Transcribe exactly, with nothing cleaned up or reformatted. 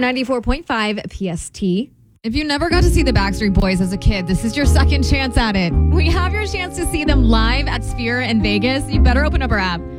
ninety-four point five P S T. If you never got to see the Backstreet Boys as a kid, this is your second chance at it. We have your chance to see them live at Sphere in Vegas. You better open up our app.